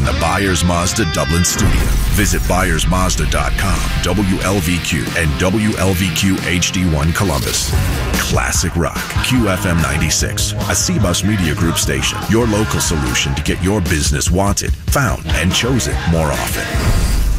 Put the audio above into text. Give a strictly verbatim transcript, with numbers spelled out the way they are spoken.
the Byers Mazda Dublin studio. Visit Byers Mazda dot com, W L V Q, and W L V Q H D one Columbus. Classic Rock, Q F M ninety-six, a C-Bus Media Group station. Your local solution to get your business wanted, found, and chosen more often.